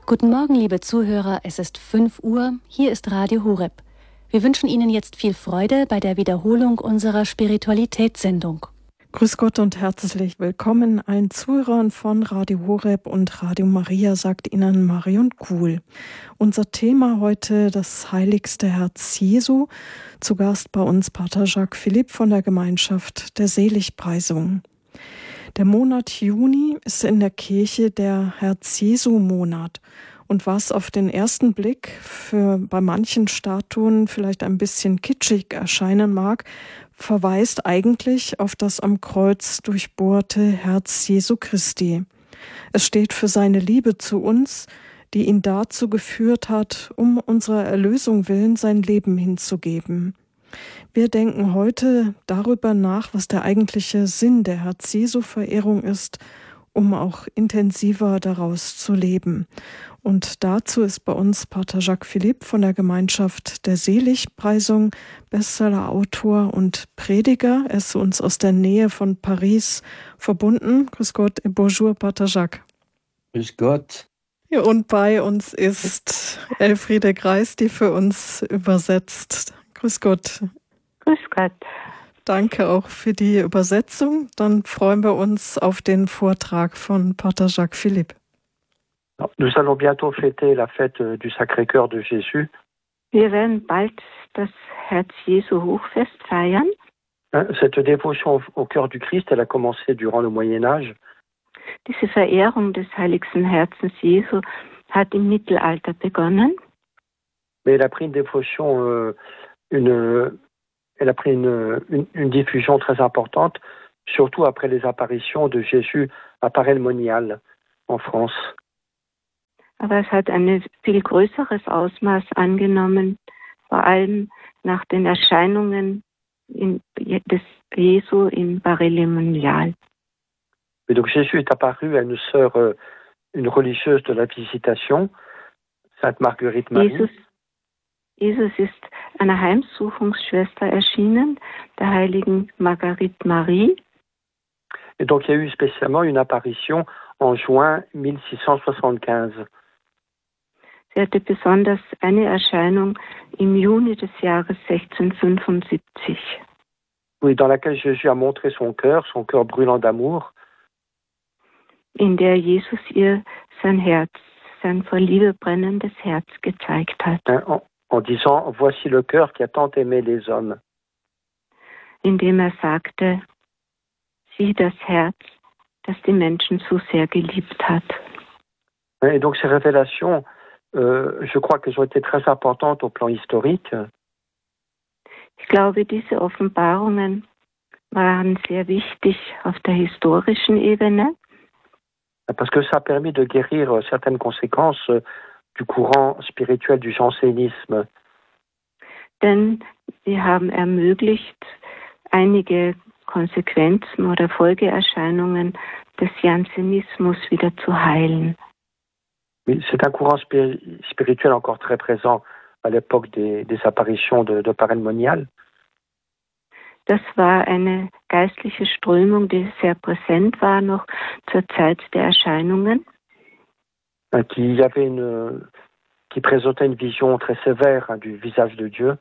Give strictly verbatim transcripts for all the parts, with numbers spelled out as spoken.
Guten Morgen, liebe Zuhörer, es ist fünf Uhr, hier ist Radio Horeb. Wir wünschen Ihnen jetzt viel Freude bei der Wiederholung unserer Spiritualitätssendung. Grüß Gott und herzlich willkommen allen Zuhörern von Radio Horeb und Radio Maria, sagt Ihnen Marion Kuhl. Unser Thema heute das heiligste Herz Jesu. Zu Gast bei uns Pater Jacques Philipp von der Gemeinschaft der Seligpreisung. Der Monat Juni ist in der Kirche der Herz-Jesu-Monat. Und was auf den ersten Blick für bei manchen Statuen vielleicht ein bisschen kitschig erscheinen mag, verweist eigentlich auf das am Kreuz durchbohrte Herz Jesu Christi. Es steht für seine Liebe zu uns, die ihn dazu geführt hat, um unserer Erlösung willen sein Leben hinzugeben. Wir denken heute darüber nach, was der eigentliche Sinn der Herz-Jesu-Verehrung ist, um auch intensiver daraus zu leben. Und dazu ist bei uns Pater Jacques Philipp von der Gemeinschaft der Seligpreisung, Bestsellerautor und Prediger. Er ist uns aus der Nähe von Paris verbunden. Grüß Gott, et bonjour, Pater Jacques. Grüß Gott. Ja, und bei uns ist Elfriede Greis, die für uns übersetzt. Grüß Gott. Grüß Gott. Danke auch für die Übersetzung. Dann freuen wir uns auf den Vortrag von Pater Jacques Philipp. Nous allons bientôt fêter la fête du Sacré-Cœur de Jésus. Wir werden bald das Herz Jesu Hochfest feiern. Cette dévotion au cœur du Christ, elle a commencé durant le Moyen Âge. Diese Verehrung des heiligsten Herzens Jesu hat im Mittelalter begonnen. Mais elle a pris une dévotion, euh, une, elle a pris une, une, une diffusion très importante, surtout après les apparitions de Jésus à Paray-le-Monial en France. Aber es hat ein viel größeres Ausmaß angenommen, vor allem nach den Erscheinungen in, des Jesu in Paray-le-Monial. Et donc Jésus est apparu à une sœur, euh, une religieuse de la Visitation, Sainte Marguerite Marie. Jesus, Jesus ist einer Heimsuchungsschwester erschienen, der heiligen Marguerite Marie. Et donc il y a eu spécialement une apparition en juin mille six cent soixante-quinze. Sie hatte besonders eine Erscheinung im Juni des Jahres sechzehnhundertfünfundsiebzig. Oui, dans laquelle Jésus a montré son cœur, son cœur brûlant d'amour. In der Jesus ihr sein Herz, sein vor Liebe brennendes Herz gezeigt hat. En, en disant, voici le cœur qui a tant aimé les hommes. Indem er sagte, sieh das Herz, das die Menschen so sehr geliebt hat. Et donc ces révélations, euh, je crois qu'elles ont été très importantes au plan historique. Ich glaube, diese Offenbarungen waren sehr wichtig auf der historischen Ebene. Parce que ça a permis de guérir certaines conséquences du courant spirituel du jansénisme. Denn sie haben ermöglicht, einige Konsequenzen oder Folgeerscheinungen des Jansenismus wieder zu heilen. C'est un courant spirituel encore très présent à l'époque des, des apparitions de, de Paray-le-Monial. Das war eine geistliche Strömung, die sehr präsent war noch zur Zeit der Erscheinungen. Qui avait une, qui présentait une vision très sévère hein, du visage de Dieu.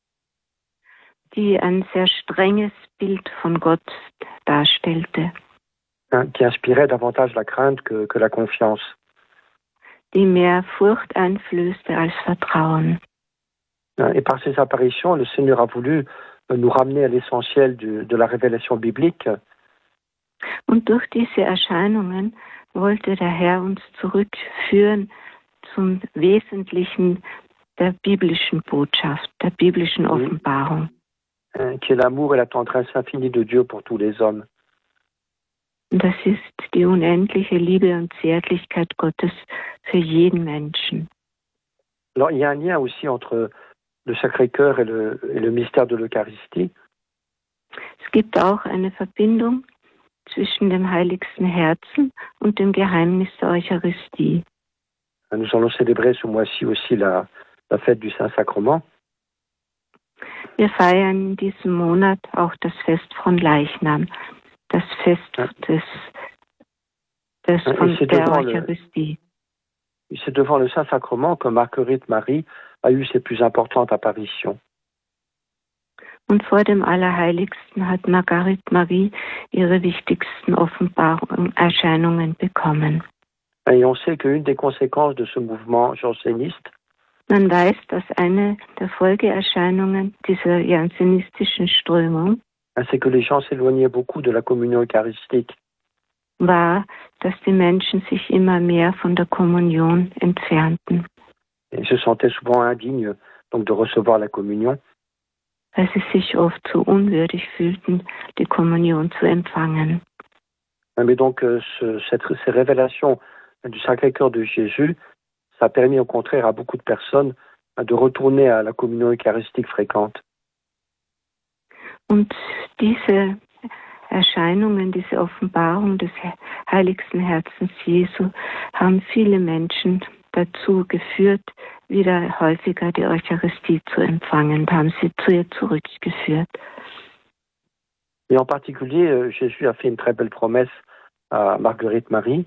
Die ein sehr strenges Bild von Gott darstellte. Hein, qui inspirait davantage la crainte que, que la confiance. Die mehr Furcht einflößte als Vertrauen. Et par ces apparitions, le Seigneur a voulu nous ramener à l'essentiel de, de la révélation biblique. Und durch diese Erscheinungen wollte der Herr uns zurückführen zum Wesentlichen der biblischen Botschaft, der biblischen Offenbarung. Qui est l'amour et la tendresse infinie de Dieu pour tous les hommes. Das ist die unendliche Liebe und Zärtlichkeit Gottes für jeden Menschen. Alors, il y a un lien aussi entre le Sacré-Cœur et le, et le mystère de l'Eucharistie. Es gibt auch eine Verbindung zwischen dem heiligsten Herzen und dem Geheimnis der Eucharistie. Nous allons célébrer ce mois-ci aussi la, la fête du Saint-Sacrement. Wir feiern in diesem Monat auch das Fest von Leichnam, das Fest des, des von der Eucharistie. C'est devant le Saint-Sacrement que Marguerite Marie a eu ses plus importantes apparitions. Und vor dem Allerheiligsten hat Marguerite Marie ihre wichtigsten Offenbarungen, Erscheinungen bekommen. Et on sait qu'une des conséquences de ce mouvement janséniste, Man weiß, dass eine der Folgeerscheinungen dieser jansenistischen Strömung c'est que les gens s'éloignaient beaucoup de la communion eucharistique. war, dass die Menschen sich immer mehr von der Kommunion entfernten, Ils se sentaient souvent indignes donc de recevoir la communion. weil sie sich oft so unwürdig fühlten, die Kommunion zu empfangen. Mais donc euh, ce, cette, ces révélations du Sacré-Cœur de Jésus, ça a permis au contraire à beaucoup de personnes de retourner à la communion eucharistique fréquente. Und diese Erscheinungen, diese Offenbarung des heiligsten Herzens Jesu haben viele Menschen dazu geführt, wieder häufiger die Eucharistie zu empfangen, haben sie zu ihr zurückgeführt. Et en particulier, euh, Jésus a fait une très belle promesse à Marguerite Marie.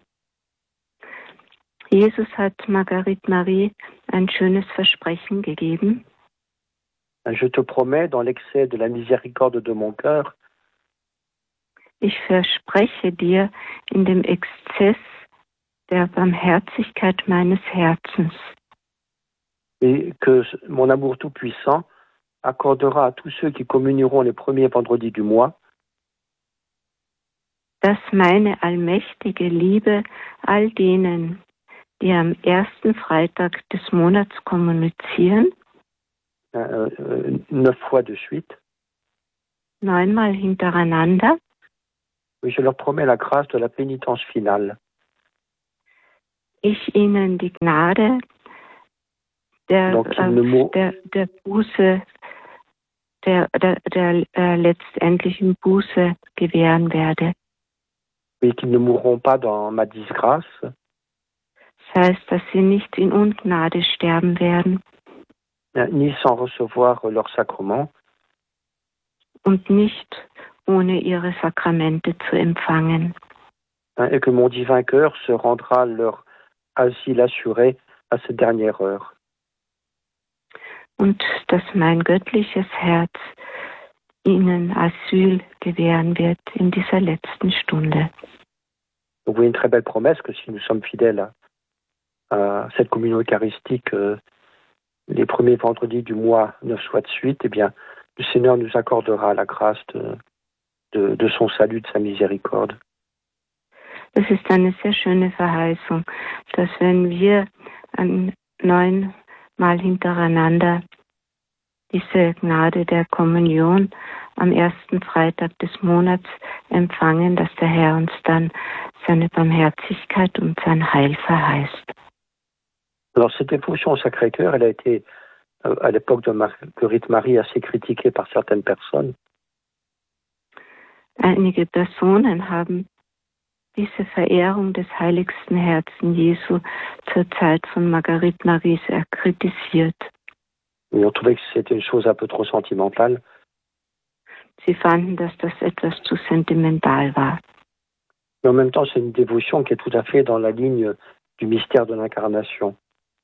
Jesus hat Marguerite Marie ein schönes Versprechen gegeben. Je te promets, dans l'excès de la miséricorde de mon cœur, Ich verspreche dir in dem Exzess der Barmherzigkeit meines Herzens, et que mon amour tout-puissant accordera à tous ceux qui communieront les premiers vendredis du mois dass meine allmächtige Liebe all denen, die am ersten Freitag des Monats kommunizieren, euh, euh, neuf fois de suite, neunmal hintereinander, je leur promets la grâce de la pénitence finale. ich ihnen die Gnade der, Donc, äh, le mot- der, der Buße, der, der, der äh, letztendlichen Buße gewähren werde. Mais qu'ils ne mourront pas dans ma disgrâce, Das heißt, dass sie nicht in Ungnade sterben werden euh, ni sans recevoir leur sacrement, und nicht ohne ihre Sakramente zu empfangen. hein, et que mon divin cœur se rendra leur asile assuré à cette dernière heure. Und dass mein göttliches Herz ihnen Asyl gewähren wird in dieser letzten Stunde. Donc, vous voyez une très belle promesse que si nous sommes fidèles à, à cette communion eucharistique euh, les premiers vendredis du mois, neuf fois de suite, eh bien, le Seigneur nous accordera la grâce de, de, de son salut, de sa miséricorde. Das ist eine sehr schöne Verheißung, dass wenn wir an neunmal hintereinander diese Gnade der Kommunion am ersten Freitag des Monats empfangen, dass der Herr uns dann seine Barmherzigkeit und sein Heil verheißt. Alors, cette dévotion au Sacré-Cœur, elle a été, euh, à l'époque de Marguerite Marie, assez critiquée par certaines personnes. Einige Personen haben diese Verehrung des heiligsten Herzen Jesu zur Zeit von Marguerite Marie sehr kritisiert. Mais on trouvait que c'était une chose un peu trop sentimentale. Sie fanden, dass das etwas zu sentimental war. Mais en même temps, c'est une dévotion qui est tout à fait dans la ligne du mystère de l'incarnation.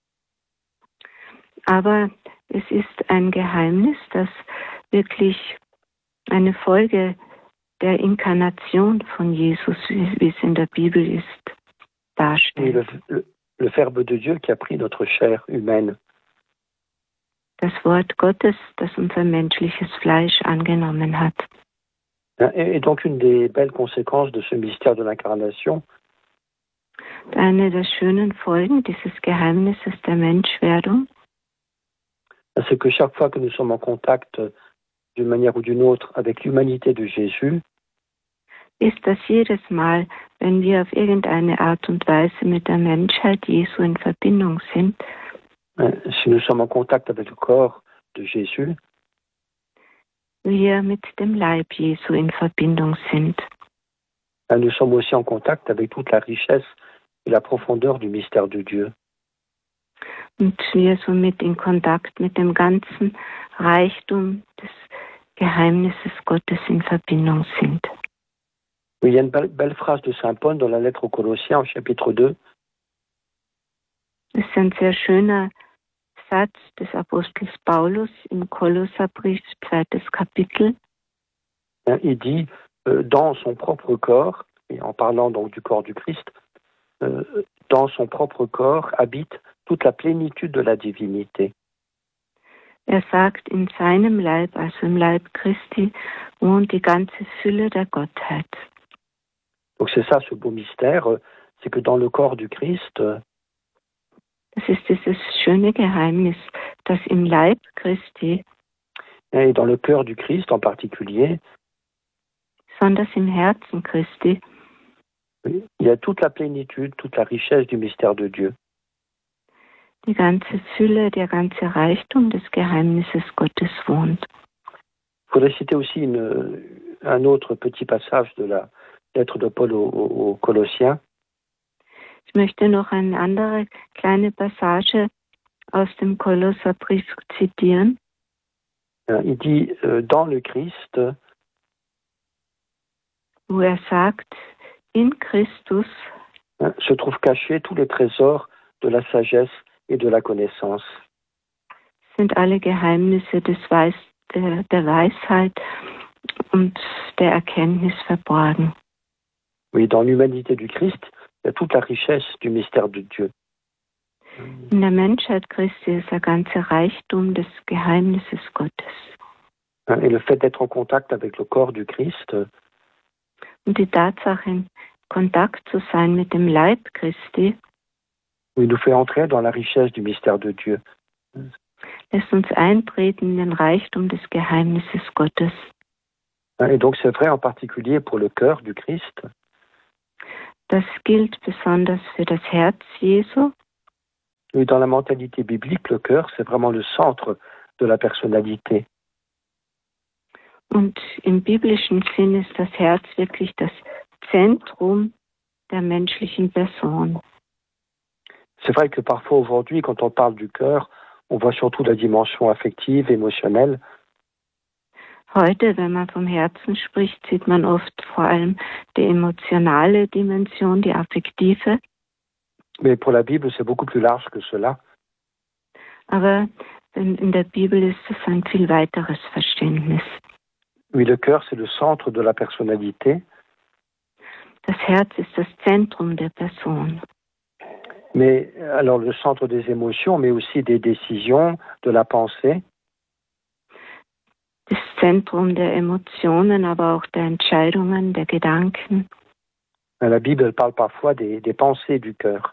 Aber es ist ein Geheimnis, das wirklich eine Folge der Inkarnation von Jesus, wie es in der Bibel ist, Et darstellt. le, le, le Verbe de Dieu qui a pris notre chair humaine. Das Wort Gottes, das unser menschliches Fleisch angenommen hat. Et, et donc, une des belles conséquences de ce mystère de l'incarnation, Eine der schönen Folgen dieses Geheimnisses der Menschwerdung c'est que chaque fois que nous sommes en contact d'une manière ou d'une autre avec l'humanité de Jésus, ist, dass jedes Mal, wenn wir auf irgendeine Art und Weise mit der Menschheit Jesu in Verbindung sind, si nous sommes en contact avec le corps de Jésus, wir mit dem Leib Jesu in Verbindung sind. nous sommes aussi en contact avec toute la richesse et la profondeur du mystère de Dieu. Und wir somit in Kontakt mit dem ganzen Reichtum des Geheimnisses Gottes in Verbindung sind. Il y a une belle, belle phrase de Saint Paul dans la lettre aux Colossiens, au chapitre deux. Das ist ein sehr schöner Satz des Apostels Paulus im Kolosserbrief, zweites Kapitel. Il dit, euh, dans son propre corps, et en parlant donc du corps du Christ, euh, dans son propre corps habite toute la plénitude de la divinité. Er sagt, in seinem Leib, also im Leib Christi, wohnt die ganze Fülle der Gottheit. Donc c'est ça ce beau mystère, c'est que dans le corps du Christ, Das ist dieses schöne Geheimnis, dass im Leib Christi, et dans le cœur du Christ en particulier, sondern im Herzen Christi, il y a toute la plénitude, toute la richesse du mystère de Dieu. die ganze Fülle, der ganze Reichtum des Geheimnisses Gottes wohnt. Il faudrait citer aussi une, un autre petit passage de la lettre de Paul aux, aux Colossiens. Ich möchte noch eine andere kleine Passage aus dem Kolosserbrief zitieren. Il dit, euh, dans le Christ, wo er sagt, in Christus se trouvent cachés tous les trésors de la sagesse et de la connaissance. Sind alle Geheimnisse des Weis, der, der Weisheit und der Erkenntnis verborgen. Oui, dans l'humanité du Christ, il y a toute la richesse du mystère de Dieu. In der Menschheit Christi ist der ganze Reichtum des Geheimnisses Gottes. Et le fait d'être en contact avec le corps du Christ, und die Tatsache, in Kontakt zu sein mit dem Leib Christi, il nous fait entrer dans la richesse du mystère de Dieu. lässt uns eintreten in den Reichtum des Geheimnisses Gottes. Et donc c'est vrai en particulier pour le cœur du Christ. Das gilt besonders für das Herz Jesu. Oui, dans la mentalité biblique, le cœur, c'est vraiment le centre de la personnalité. Und im biblischen Sinn ist das Herz wirklich das Zentrum der menschlichen Person. C'est vrai que parfois aujourd'hui, quand on parle du cœur, on voit surtout la dimension affective, émotionnelle. Heute, wenn man vom Herzen spricht, sieht man oft vor allem die emotionale Dimension, die affektive. Mais pour la Bible, c'est beaucoup plus large que cela. Aber in der Bibel ist es ein viel weiteres Verständnis. Oui, le cœur, c'est le centre de la personnalité. Das Herz ist das Zentrum der Person. Mais alors le centre des émotions, mais aussi des décisions, de la pensée. Das Zentrum der Emotionen, aber auch der Entscheidungen, der Gedanken. La Bible elle parle parfois des, des pensées du cœur.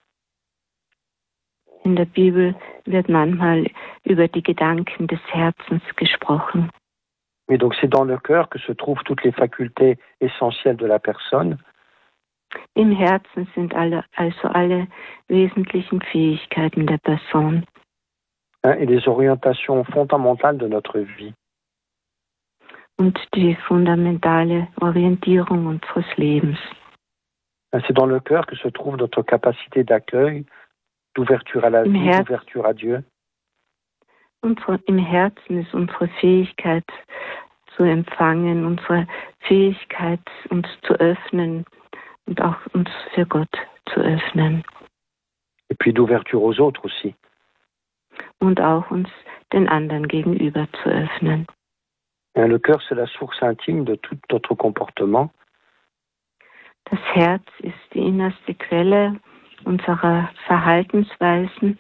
In der Bibel wird manchmal über die Gedanken des Herzens gesprochen. Et donc c'est dans le cœur que se trouvent toutes les facultés essentielles de la personne. Im Herzen sind alle, also alle wesentlichen Fähigkeiten der Person. Et les orientations fondamentales de notre vie. Und die fundamentale Orientierung unseres Lebens. C'est dans le cœur que se trouve notre capacité d'accueil, d'ouverture à la Im vie, Herz, d'ouverture à Dieu. Unsere, Im Herzen ist unsere Fähigkeit zu empfangen, unsere Fähigkeit, uns zu öffnen und auch uns für Gott zu öffnen. Et puis d'ouverture aux autres aussi. Und auch uns den anderen gegenüber zu öffnen. Et le cœur, c'est la source intime de tout notre comportement. Das Herz ist die innerste Quelle unserer Verhaltensweisen.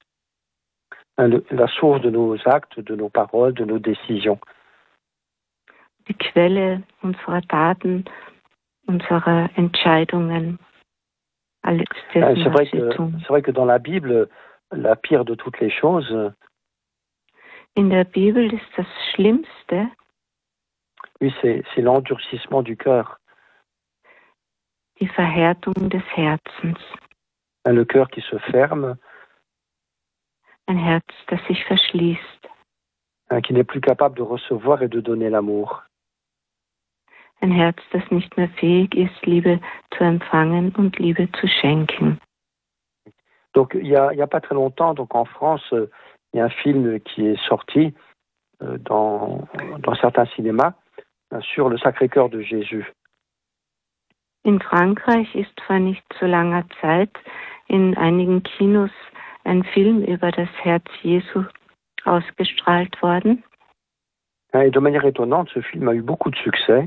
La source de nos actes, de nos paroles, de nos décisions. Die Quelle unserer Taten, unserer Entscheidungen. Alles dessen, c'est vrai was wir que, tun. c'est vrai que dans la Bible, la pire de toutes les choses, In der Bibel ist das Schlimmste, oui, c'est, c'est l'endurcissement du cœur. die Verhärtung des Herzens. Le cœur qui se ferme, Ein Herz, das sich verschließt. qui n'est plus capable de recevoir et de donner l'amour. Ein Herz, das nicht mehr fähig ist, Liebe zu empfangen und Liebe zu schenken. Donc il y a, il y a pas très longtemps, donc en France, euh, il y a un film qui est sorti euh, dans, dans certains cinémas euh, sur le Sacré-Cœur de Jésus. In Frankreich ist vor nicht so langer Zeit in einigen Kinos ein Film über das Herz Jesu ausgestrahlt worden. Et de manière étonnante, ce film a eu beaucoup de succès.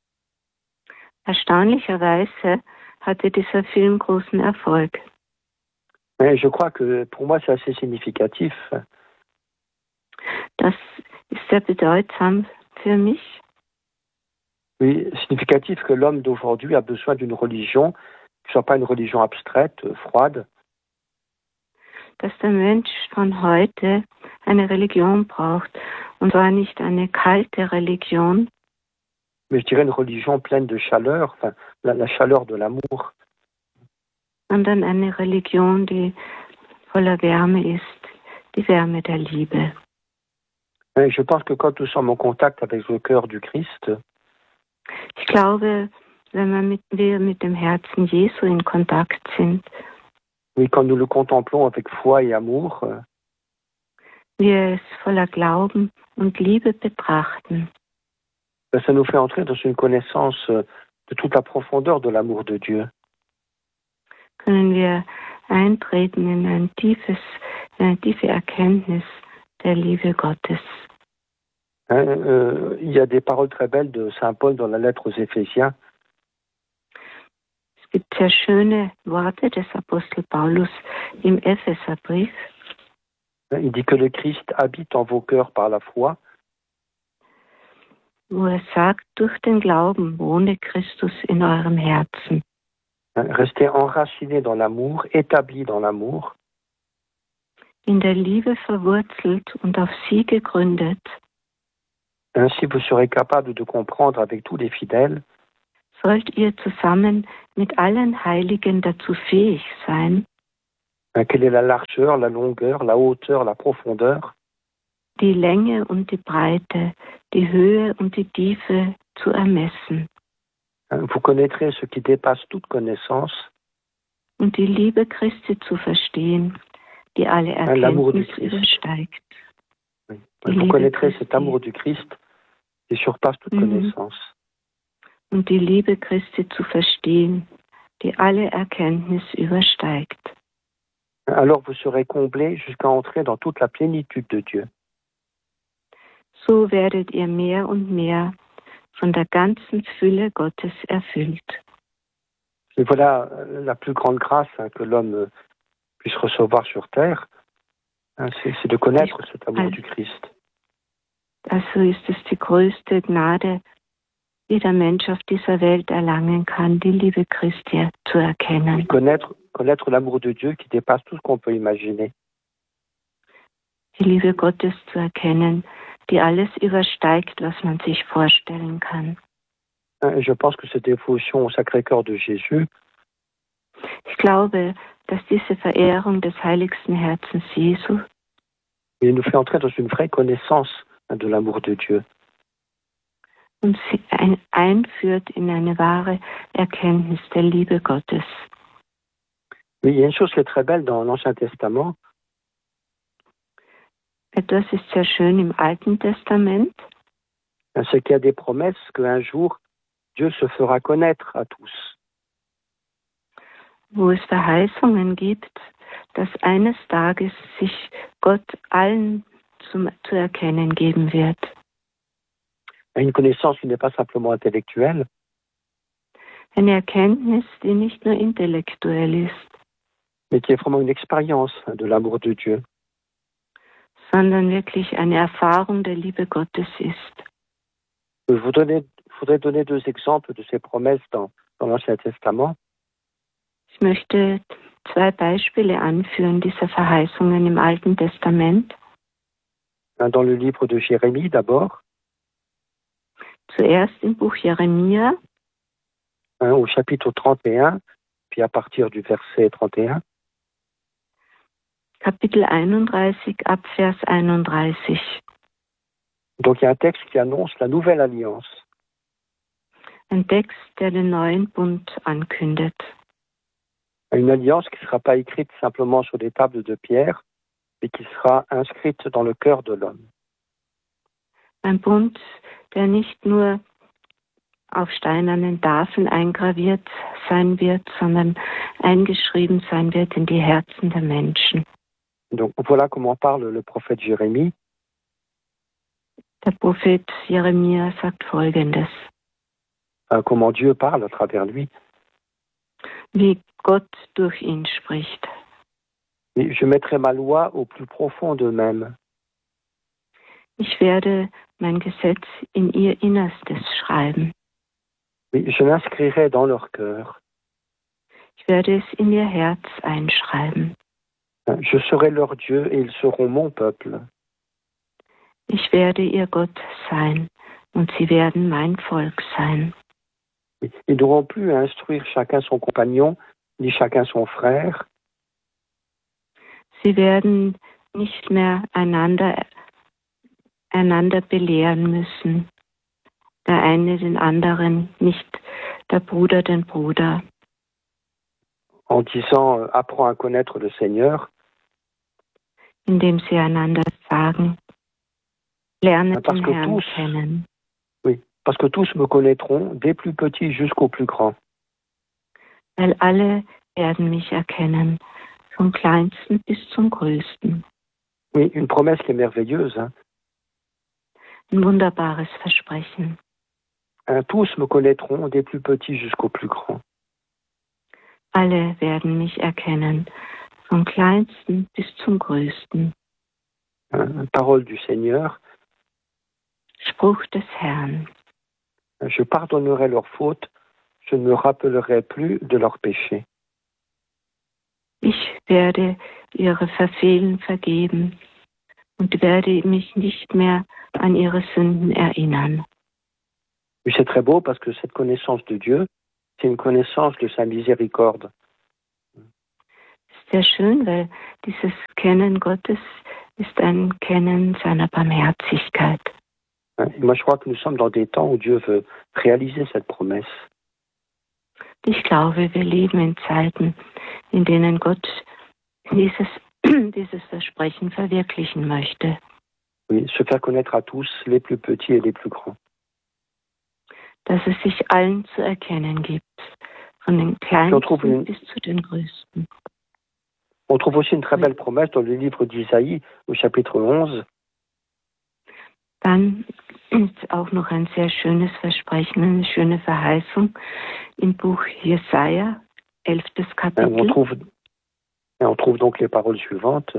Erstaunlicherweise hatte dieser Film großen Erfolg. Et je crois que pour moi, c'est assez significatif. Das ist sehr bedeutsam für mich. Oui, significatif que l'homme d'aujourd'hui a besoin d'une religion qui ne soit pas une religion abstraite, froide. Dass der Mensch von heute eine Religion braucht, und zwar nicht eine kalte Religion, mais je dirais une religion pleine de chaleur, enfin, la, la chaleur de l'amour. sondern eine Religion, die voller Wärme ist, die Wärme der Liebe. Et je pense que quand nous sommes en contact avec le cœur du Christ, Ich glaube, wenn wir mit, wir mit dem Herzen Jesu in Kontakt sind, oui, quand nous le contemplons avec foi et amour, wir es voller Glauben und Liebe betrachten, ben, ça nous fait entrer dans une connaissance de toute la profondeur de l'amour de Dieu. können wir eintreten in ein tiefes, eine tiefe Erkenntnis der Liebe Gottes. Hein, euh, il y a des paroles très belles de Saint Paul dans la lettre aux Éphésiens. Es gibt sehr schöne Worte des Apostel Paulus im Epheserbrief. Il dit que le Christ habite en vos cœurs par la foi, wo er sagt, durch den Glauben wohne Christus in eurem Herzen. hein, restez enracinés dans l'amour, établis dans l'amour, In der Liebe verwurzelt und auf sie gegründet, ainsi vous serez capables de comprendre avec tous les fidèles sollt ihr zusammen mit allen Heiligen dazu fähig sein, hein, quelle est la largeur, la longueur, la hauteur, la profondeur, die Länge und die Breite, die Höhe und die Tiefe zu ermessen hein. Vous connaîtrez ce qui dépasse toute connaissance, und die Liebe Christi zu verstehen, die alle hein, l'amour du Erkenntnis Christ. übersteigt. Oui. Die Vous Liebe connaîtrez cet Christi. amour du Christ qui surpasse toute Mhm. connaissance. Und die Liebe Christi zu verstehen, die alle Erkenntnis übersteigt. Alors vous serez comblés jusqu'à entrer dans toute la plénitude de Dieu. So werdet ihr mehr und mehr von der ganzen Fülle Gottes erfüllt. Et voilà euh, la plus grande grâce hein, que l'homme euh, puisse recevoir sur terre, hein, c'est, c'est de connaître cet amour du Christ. Also ist es die größte Gnade, die der Mensch auf dieser Welt erlangen kann, die Liebe Christi zu erkennen. Connaître, connaître l'amour de Dieu qui dépasse tout ce qu'on peut imaginer. Die Liebe Gottes zu erkennen, die alles übersteigt, was man sich vorstellen kann. Hein, et je pense que cette dévotion au Sacré-Cœur de Jésus, Ich glaube, dass diese Verehrung des heiligsten Herzens Jesu il nous fait entrer dans une vraie connaissance hein, de l'amour de Dieu. uns ein, einführt in eine wahre Erkenntnis der Liebe Gottes. Mais il y a une chose qui est très belle dans l'Ancien Testament, Etwas ist sehr schön im Alten Testament, hein, c'est qu'il y a des promesses qu'un jour Dieu se fera connaître à tous. wo es Verheißungen gibt, dass eines Tages sich Gott allen zum, zu erkennen geben wird. Une connaissance qui n'est pas simplement intellectuelle, Eine Erkenntnis, die nicht nur intellektuell ist, mais qui est vraiment une expérience hein, de l'amour de Dieu. sondern wirklich eine Erfahrung der Liebe Gottes ist. Je vous donner, voudrais donner deux exemples de ces promesses dans, dans l'Ancien Testament. Ich möchte zwei Beispiele anführen dieser Verheißungen im Alten Testament. Hein, dans le livre de Jérémie d'abord, Zuerst im Buch Jeremia, hein, au chapitre trente et un, puis à partir du verset trente et un. Kapitel einunddreißig, ab Vers einunddreißig. Donc il y a un texte qui annonce la nouvelle alliance. Ein Text, der den neuen Bund ankündet. Une alliance qui ne sera pas écrite simplement sur des tables de pierre, mais qui sera inscrite dans le cœur de l'homme. Ein Bund, der nicht nur auf steinernen Tafeln eingraviert sein wird, sondern eingeschrieben sein wird in die Herzen der Menschen. Donc voilà comment parle le prophète Jérémie. Der Prophet Jeremia sagt Folgendes, Euh, comment Dieu parle à travers lui. wie Gott durch ihn spricht. Et je mettrai ma loi au plus profond d'eux-mêmes. Ich werde mein Gesetz in ihr Innerstes schreiben. Oui, je l'inscrirai dans leur cœur. Ich werde es in ihr Herz einschreiben. Je serai leur Dieu et ils seront mon peuple. Ich werde ihr Gott sein und sie werden mein Volk sein. Ils n'auront plus à instruire chacun son compagnon, ni chacun son frère. Sie werden nicht mehr einander, einander belehren müssen. Der eine den anderen, nicht der Bruder den Bruder. En disant, euh, apprends à connaître le Seigneur. Indem sie einander sagen, lerne Parce den que Herrn tous, kennen. oui, parce que tous me connaîtront, des plus petits jusqu'aux plus grands. Weil alle werden mich erkennen, vom Kleinsten bis zum Größten. Oui, une promesse qui est merveilleuse. Hein. Ein wunderbares Versprechen. Hein, tous me connaîtront, des plus petits jusqu'aux plus grands. Alle werden mich erkennen, vom Kleinsten bis zum Größten. Hein, parole du Seigneur. Spruch des Herrn. Je pardonnerai leurs fautes, je ne me rappellerai plus de leurs péchés. Ich werde ihre Verfehlen vergeben und werde mich nicht mehr an ihre Sünden erinnern. Oui, c'est très beau parce que cette connaissance de Dieu, c'est une connaissance de sa miséricorde. Sehr schön, weil dieses Kennen Gottes ist ein Kennen seiner Barmherzigkeit. Et moi, je crois que nous sommes dans des temps où Dieu veut réaliser cette promesse. Ich glaube, wir leben in Zeiten, in denen Gott dieses, dieses Versprechen verwirklichen möchte. Oui, se faire connaître à tous, les plus petits et les plus grands. Dass es sich allen zu erkennen gibt, von den Kleinsten une... bis zu den Größten. On trouve aussi une très belle promesse dans le livre d'Isaïe, au chapitre onze. Dann ist auch noch ein sehr schönes Versprechen, eine schöne Verheißung im Buch Jesaja, elftes Kapitel. On trouve, on trouve donc les paroles suivantes.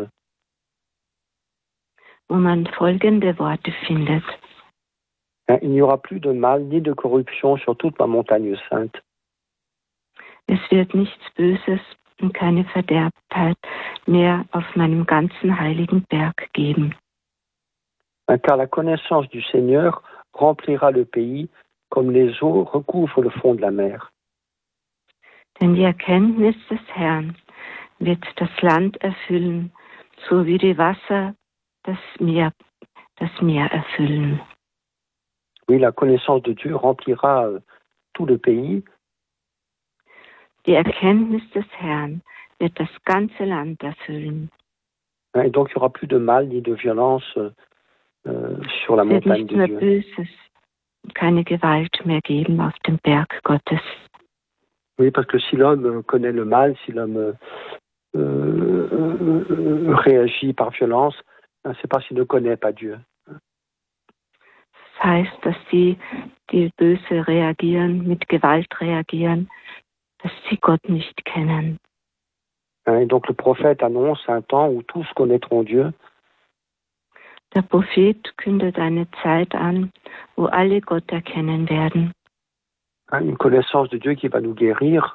Wo man folgende Worte findet. Il n'y aura plus de mal ni de corruption sur toute ma montagne sainte. Es wird nichts Böses und keine Verderbtheit mehr auf meinem ganzen heiligen Berg geben. Car la connaissance du Seigneur remplira le pays comme les eaux recouvrent le fond de la mer. Denn die Erkenntnis des Herrn wird das Land erfüllen, so wie die Wasser das Meer, das Meer erfüllen. Oui, la connaissance de Dieu remplira euh, tout le pays. Die Erkenntnis des Herrn wird das ganze Land erfüllen. Et donc il n'y aura plus de mal ni de violence euh, sur la montagne de Dieu. Böses, keine Gewalt mehr geben auf dem Berg Gottes. Oui, parce que si l'homme connaît le mal, si l'homme euh, euh, réagit par violence, c'est parce qu'il ne connaît pas Dieu. Das heißt, dass die, die böse reagieren, mit Gewalt reagieren, dass sie Gott nicht kennen. Et donc le prophète annonce un temps où tous connaîtront Dieu. Der Prophet kündet eine Zeit an, wo alle Gott erkennen werden. Une connaissance de Dieu qui va nous guérir.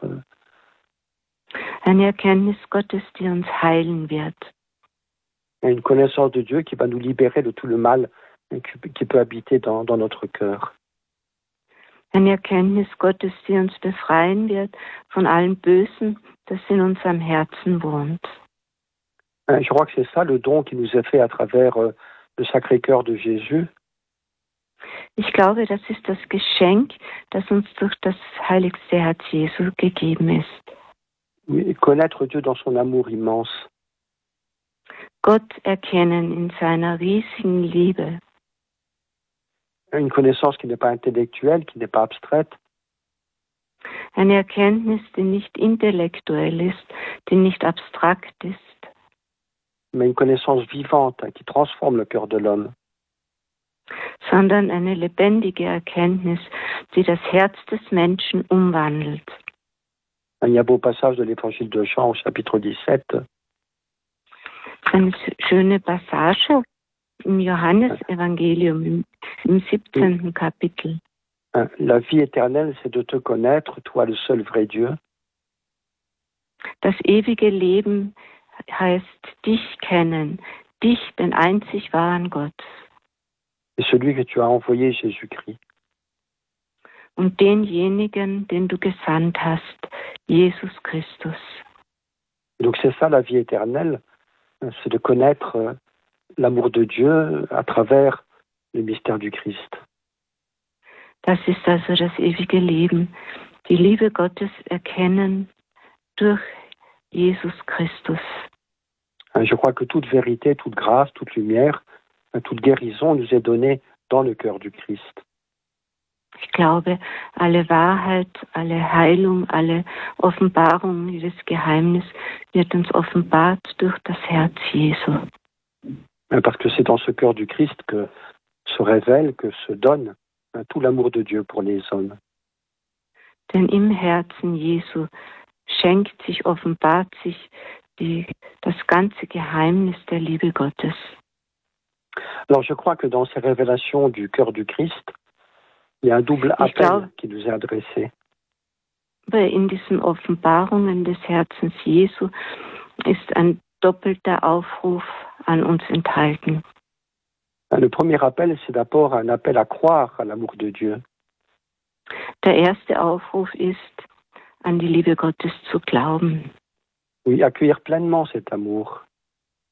Eine Erkenntnis Gottes, die uns heilen wird. Une connaissance de Dieu qui va nous libérer de tout le mal qui peut habiter dans, dans notre cœur. Eine Erkenntnis Gottes, die uns befreien wird von allem Bösen, das in unserem Herzen wohnt. Je crois que c'est ça le don qui nous est fait à travers le Sacré-Cœur de Jésus. Ich glaube, das ist das Geschenk, das uns durch das heiligste Herz Jesu gegeben ist. Oui, connaître Dieu dans son amour immense. Gott erkennen in seiner riesigen Liebe. Une connaissance qui n'est pas intellectuelle, qui n'est pas abstraite. Eine Erkenntnis, die nicht intellektuell ist, die nicht abstrakt ist. Mais une connaissance vivante hein, qui transforme le cœur de l'homme. Sondern eine lebendige Erkenntnis, die das Herz des Menschen umwandelt. Il y a un beau passage de l'évangile de Jean au chapitre dix-sept. Eine schöne Passage im Johannesevangelium im, im siebzehnten Kapitel. La vie éternelle, c'est de te connaître, toi le seul vrai Dieu. Das ewige Leben heißt dich kennen, dich, den einzig wahren Gott. Et celui que tu as envoyé, Jésus-Christ. Und denjenigen, den du gesandt hast, Jesus Christus. Et donc c'est ça la vie éternelle, c'est de connaître l'amour de Dieu à travers le mystère du Christ. Das ist also das ewige Leben, die Liebe Gottes erkennen durch Jesus Christus. Je crois que toute vérité, toute grâce, toute lumière, toute guérison nous est donnée dans le cœur du Christ. Ich glaube, alle Wahrheit, alle Heilung, alle Offenbarung, jedes Geheimnis wird uns offenbart durch das Herz Jesu. Parce que c'est dans ce cœur du Christ que se révèle, que se donne tout l'amour de Dieu pour les hommes. Denn im Herzen Jesu schenkt sich, offenbart sich die, das ganze Geheimnis der Liebe Gottes. Alors je crois que dans ces révélations du cœur du Christ, il y a un double appel glaube, qui nous est adressé. In diesen Offenbarungen des Herzens Jesu ist ein doppelter Aufruf an uns enthalten. Le premier appel, c'est d'abord un appel à croire à l'amour de Dieu. Der erste Aufruf ist, an die Liebe Gottes zu glauben. Oui, accueillir pleinement cet amour.